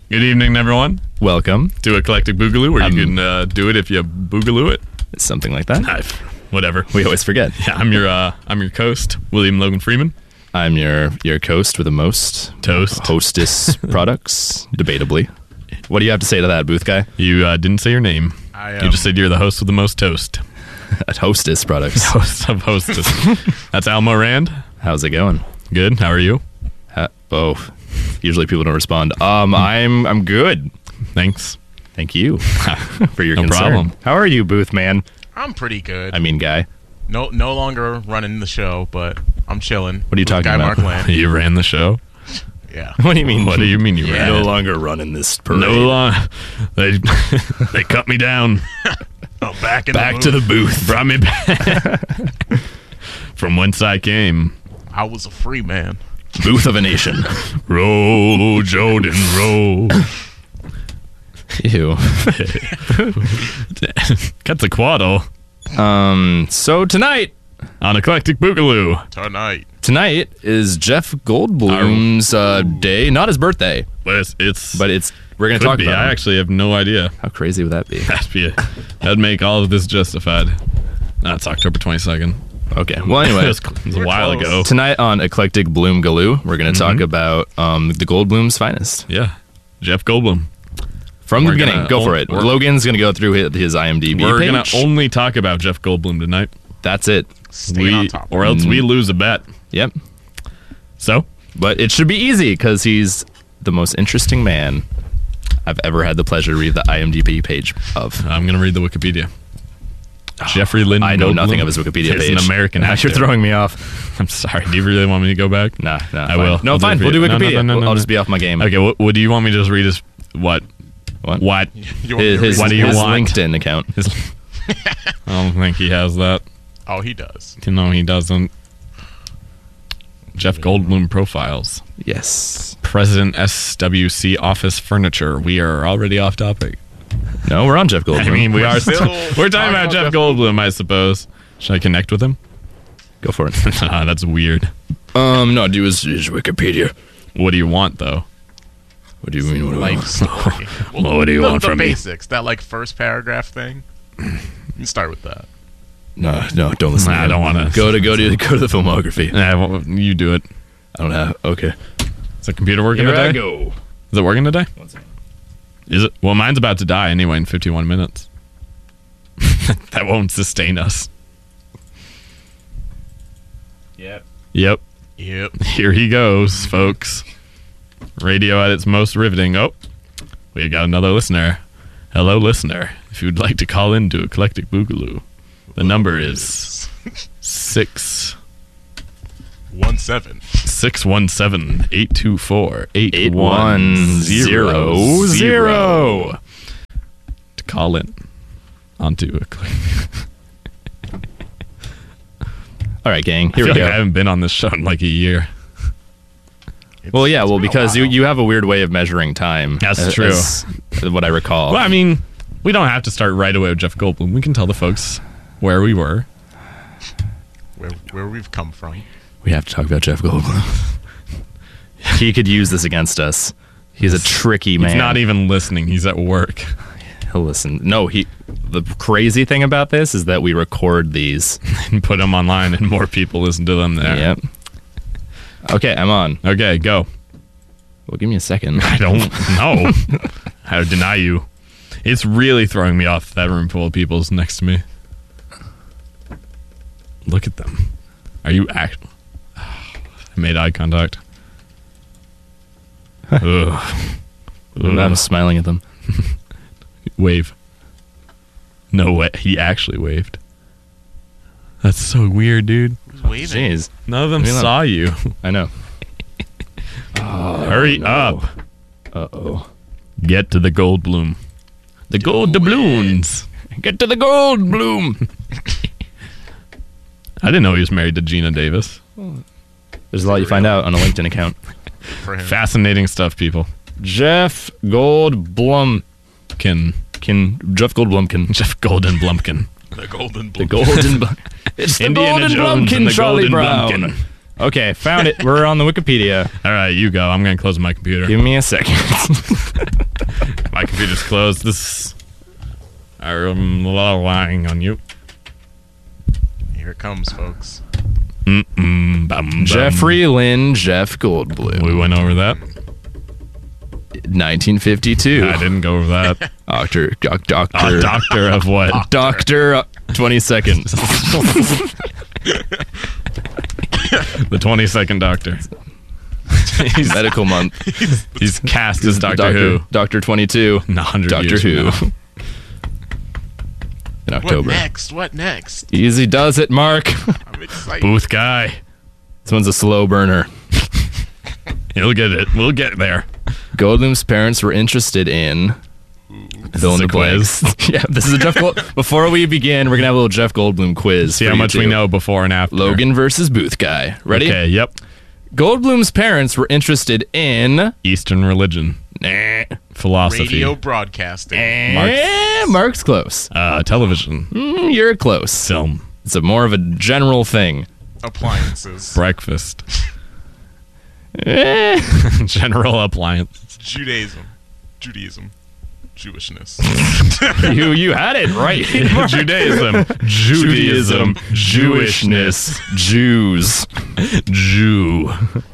Good evening, everyone. Welcome to Eclectic Boogaloo, where you can do it if you boogaloo it. Something like that. Whatever. We always forget. Yeah, I'm your host, William Logan Freeman. I'm your coast with the most toast hostess products, debatably. What do you have to say to that, booth guy? You didn't say your name. You just said you're the host with the most toast. At Hostess Products. Host of Hostess. That's Al Morand. How's it going? Good. How are you? Usually people don't respond. I'm good. Thanks. Thank you for your concern. No problem. How are you, booth man? I'm pretty good. I mean, guy. No longer running the show, but I'm chilling. What are you talking about? Mark Land. You ran the show? Yeah. What do you mean? What do you mean you ran? No longer running this parade. No longer. They cut me down. Back to the booth. Brought me back. From whence I came. I was a free man. Booth of a nation. Roll, Jordan, roll. Ew. Quetzalcoatl. So tonight on Eclectic Boogaloo. Tonight is Jeff Goldblum's day, not his birthday. But we're going to talk about I actually have no idea. How crazy would that be? That'd make all of this justified. That's October 22nd. Okay. Well, anyway, it was a while ago. Tonight on Eclectic Bloom Galoo, we're going to talk about the Goldblum's finest. Yeah, Jeff Goldblum. From the beginning, go for it. Logan's going to go through his IMDb We're page. going to only talk about Jeff Goldblum tonight. That's it. Or else we lose a bet. Yep. So? But it should be easy because he's the most interesting man I've ever had the pleasure to read the IMDb page of. I'm going to read the Wikipedia. Jeffrey Lynn I know Goldblum nothing of his Wikipedia page. He's an American actor. You're throwing me off. I'm sorry. Do you really want me to go back? Nah. I will. No, fine. We'll do Wikipedia. No, I'll just be off my game. Okay, what do you want me to just read his... What? What? What? His LinkedIn account. I don't think he has that. Oh, he does. No, he doesn't. Jeff Goldblum profiles. Yes. President SWC Office Furniture. We are already off topic. No, we're on Jeff Goldblum. I mean, we're talking about Jeff Goldblum, I suppose. Should I connect with him? Go for it. That's weird. No, do his Wikipedia. What do you want, though? What do you mean? Life story. What do you want from me? The basics. That first paragraph thing. You start with that. No, don't listen. I don't want to. Go to the filmography. Nah, you do it. I don't have. Okay. Is the computer working today? Here I go. Is it working today? 1 second. Is it? Well, mine's about to die anyway in 51 minutes. That won't sustain us. Yep. Here he goes, folks. Radio at its most riveting. Oh, we got another listener. Hello, listener. If you'd like to call in to Eclectic Boogaloo, the number is 617-824-8100 to call in onto Eclectic. All right, gang. Here we go. I haven't been on this show in like a year. Because you have a weird way of measuring time. That's true. What I recall. Well, I mean, we don't have to start right away with Jeff Goldblum. We can tell the folks where we were. Where we've come from. We have to talk about Jeff Goldblum. He could use this against us. He's a tricky man. He's not even listening. He's at work. He'll listen. No, the crazy thing about this is that we record these. And put them online and more people listen to them there. Yep. Okay, I'm on. Okay, go. Well, give me a second. I don't know. I deny you. It's really throwing me off that room full of people's next to me. Look at them. Are you actually... I made eye contact. I'm smiling at them. Wave. No way. He actually waved. That's so weird, dude. Waving. Jeez. None of them saw you. I know. Hurry up. Uh-oh. Get to the Goldblum. The gold doubloons. Get to the Goldblum. I didn't know he was married to Gina Davis. There's a lot you find out on a LinkedIn account. Fascinating stuff, people. Jeff Goldblum. Jeff Goldblumkin. Jeff Golden Blumpkin. The Golden Blumpkin. The Golden Blumpkin. It's the Indiana Golden Jones Blumpkin, and the Charlie Golden Brown. Blumpkin. Okay, found it. We're on the Wikipedia. All right, you go. I'm going to close my computer. Give me a second. My computer's closed. I'm relying on you. Here it comes, folks. Bum, bum. Jeffrey Lynn Jeff Goldblum. We went over that. 1952. I didn't go over that. Doctor. Doctor of what? Doctor 22nd. The 22nd Doctor. He's Medical month. He's cast as Doctor Who. Doctor 22. 100 Doctor years Who. from In What October. next? What next? Easy does it, Mark. I'm excited. Booth guy. This one's a slow burner. He'll get it. We'll get there. Goldblum's parents were interested in fill in is the a quiz. blanks. Yeah, this is a Jeff Gold. Before we begin, we're gonna have a little Jeff Goldblum quiz. See for how you much we two. know before and after. Logan versus Booth guy. Ready? Okay, yep. Goldblum's parents were interested in Eastern religion. Philosophy. Radio broadcasting. Mark's close. Television. You're close. Film. It's a more of a general thing. Appliances. Breakfast. General appliance. Judaism. Jewishness. You had it right. Mark. Judaism. Judaism. Jewishness. Jews. Jew.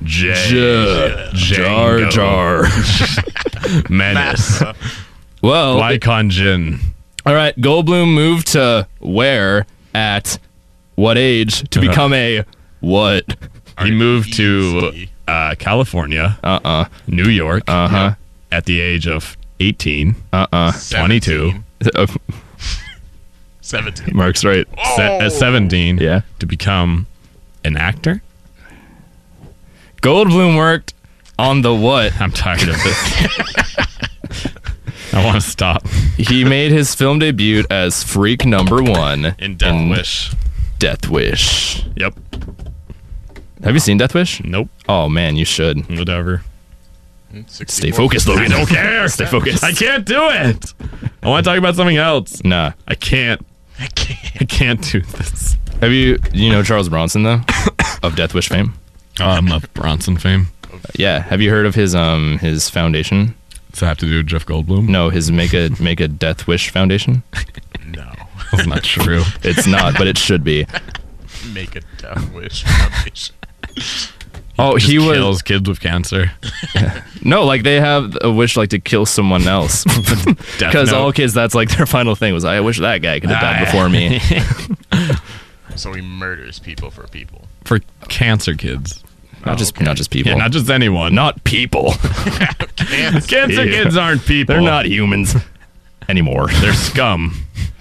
Jar Jar. Menace. NASA. Well, Lycon Jin. all right. Goldblum moved to where at what age to become a what? He moved to Easy. California, New York, at the age of 18, 22, 17. Mark's right. at 17, Yeah. to become an actor. Goldblum worked on the what? I'm tired of this. I want to stop. He made his film debut as Freak Number 1 In Death Wish. Death Wish. Yep. Have you seen Death Wish? Nope. Oh man, you should. Whatever. Stay focused, Logan. I don't care. Stay focused. I can't do it. I want to talk about something else. Nah. I can't. I can't. I can't do this. Have you know Charles Bronson though? Of Death Wish fame? Of Bronson fame. Yeah. Have you heard of his foundation? Does that have to do with Jeff Goldblum? No, his Make a Death Wish Foundation? No. That's not true. It's not, but it should be. Make a Death Wish Foundation. Oh, Just he was kills kids with cancer. no, like they have a wish like to kill someone else. Death Because Note. all kids, that's like their final thing was, I wish that guy could have died before me. So he murders people for people. For cancer kids. Not just people. Yeah, not just anyone. Not people. Cancer Yeah. kids aren't people. They're not humans anymore. They're scum.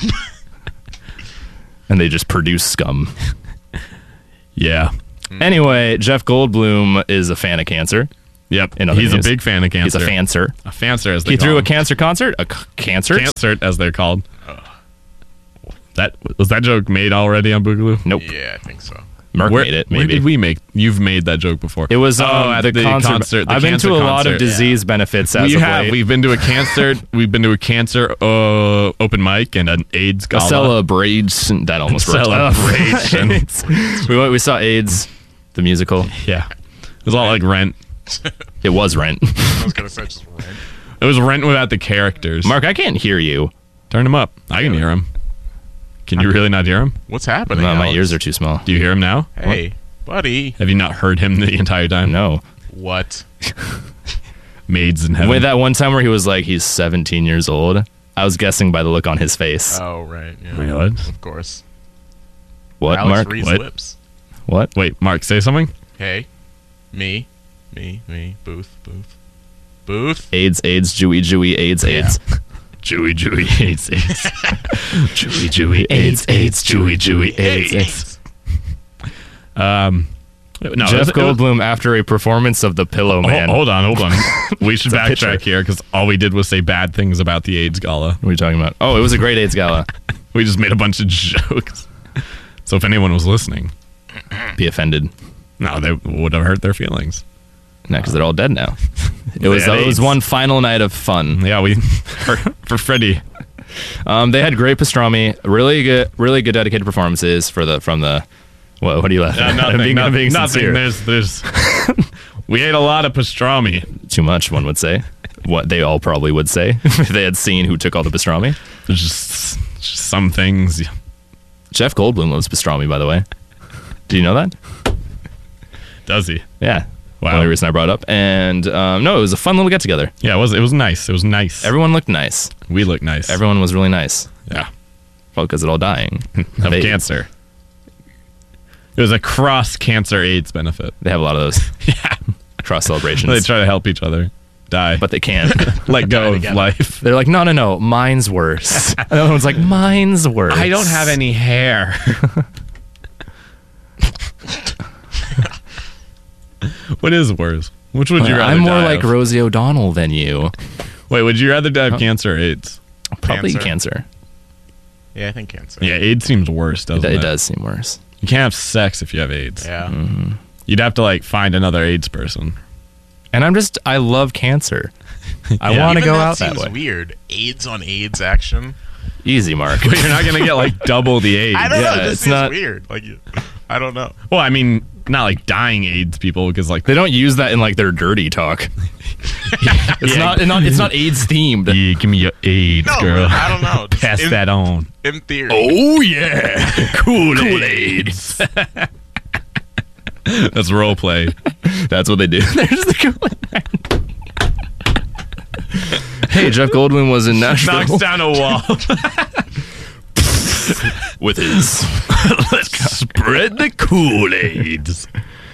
And they just produce scum. Yeah. Anyway, Jeff Goldblum is a fan of cancer. Yep. In other He's news. a big fan of cancer. He's a fancer. A fancer, as they He call threw a them. cancer concert? A cancer? Cancert, as they're called. That was that joke made already on Boogaloo? Nope. Yeah, I think so. Mark Where, made it, where maybe. did we make? You've made that joke before. It was at the concert. the I've been cancer to a lot of concert. disease benefits as We of have. late. We've been to a cancer. We've been to a cancer open mic and an AIDS A gala. celebration. That almost worked. Celebration. we saw AIDS, the musical. Yeah, it was a lot like Rent. It was Rent. I was going to say just Rent. It was Rent without the characters. Mark, I can't hear you. Turn him up. I can hear him. Can you really not hear him? What's happening? My Alex? ears are too small. Do you hear him now? Hey, buddy. Have you not heard him the entire time? No. What? Maids in heaven. Wait, that one time where he was like, he's 17 years old. I was guessing by the look on his face. Oh, right. Yeah. Wait, what? Of course. What, Alex Mark? Reed's What? lips. What? Wait, Mark, say something. Hey, me, Booth. AIDS, Jewy, AIDS, AIDS. Jewy, AIDS, AIDS. Jewy, AIDS, Jewy, AIDS. No, Jeff Goldblum after a performance of The Pillow Man. Hold on. We should It's a backtrack picture. here because all we did was say bad things about the AIDS gala. What are you talking about? Oh, it was a great AIDS gala. We just made a bunch of jokes. So if anyone was listening, Be offended. no, they would have hurt their feelings. No, because they're all dead now. It was had AIDS. one final night of fun. Yeah, for Freddie. They had great pastrami, really good dedicated performances from the What are you laughing at? Nothing. I'm being Nothing. sincere. There's. We ate a lot of pastrami. Too much, one would say. What they all probably would say if they had seen who took all the pastrami. There's just some things. Jeff Goldblum loves pastrami, by the way. Do you know that? Does he? Yeah. Wow. Only reason I brought it up. And no, it was a fun little get together. Yeah, it was nice. It was nice. Everyone looked nice. We looked nice. Everyone was really nice. Yeah. Probably because they're all dying Of AIDS. cancer. It was a cross-cancer AIDS benefit. They have a lot of those Yeah. cross celebrations. They try to help each other die. But they can't. let go of together. life. They're like, no, mine's worse. And the other one's like, mine's worse. I don't have any hair. What is worse? Which would you rather I'm more die like of? Rosie O'Donnell than you. Wait, would you rather die of cancer or AIDS? Probably Cancer. cancer. Yeah, I think cancer. Yeah, AIDS seems worse, doesn't it? It does seem worse. You can't have sex if you have AIDS. Yeah. You'd have to like find another AIDS person. And I love cancer. I Yeah. want to Even go that out that seems way. weird. AIDS on AIDS action. Easy, Mark. But you're not gonna get like double the AIDS. I don't Yeah, know. This it's seems not- weird. Like, I don't know. Well, I mean, not like dying AIDS people because like They don't use that in like their dirty talk. It's not AIDS themed. yeah, give me your AIDS, No, girl. I don't know. Just Pass that on. in theory. Oh yeah, Kool-Aid. That's role play. that's what they do. There's the Kool-Aid. Hey, Jeff Goldblum was in Nashville Knocks down a wall. with his. Let's spread the Kool-Aids.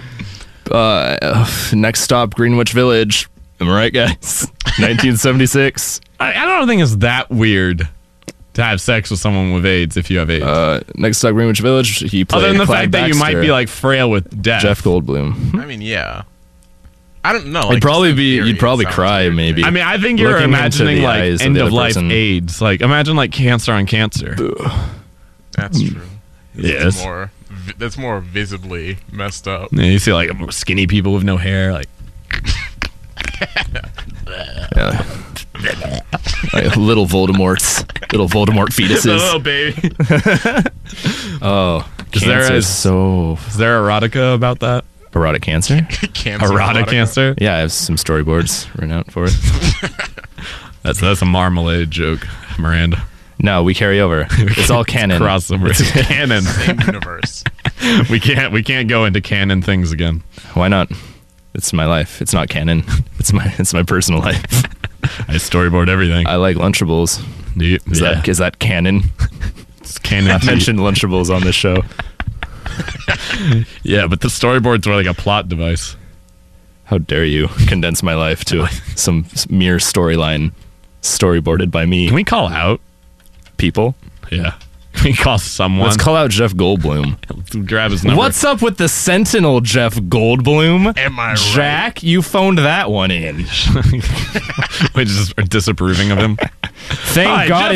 Next stop, Greenwich Village. Am I right, guys? 1976. I don't think it's that weird to have sex with someone with AIDS if you have AIDS. Next stop, Greenwich Village. He played Other than the Clyde fact that you might Baxter. be like frail with death. Jeff Goldblum. I mean, yeah. I don't know. It'd like, probably just in be. theory, You'd it probably sounds cry, weird. maybe. I mean, I think you're Looking into imagining the like eyes of end the of other life person. AIDS. Like imagine like cancer on cancer. That's true. Yes. That's more visibly messed up. Yeah, you see like skinny people with no hair. Like Yeah. Like little Voldemort fetuses. little baby. Oh, Is there cancer a- is so Is there erotica about that? erotic cancer. Cancer. Erotic erotica. cancer. Yeah, I have some storyboards written out for it. That's a marmalade joke, Miranda. No, we carry over. It's all canon. Crossover. It's canon. Same universe. we can't go into canon things again. Why not? It's my life. It's not canon. It's my personal life. I storyboard everything. I like Lunchables. Is that canon? It's canon. I've mentioned Lunchables on this show. Yeah, but the storyboards were like a plot device. How dare you condense my life to some mere storyline storyboarded by me? Can we call out? People? Yeah. Can we call someone? Let's call out Jeff Goldblum. Let's grab his number. What's up with the Sentinel, Jeff Goldblum? Am I right? Jack, you phoned that one in. We're just disapproving of him. Thank Hi, God Jeff